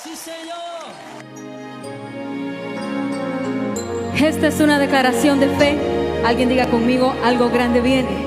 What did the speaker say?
Sí, Señor. Esta es una declaración de fe. Alguien diga conmigo, algo grande viene.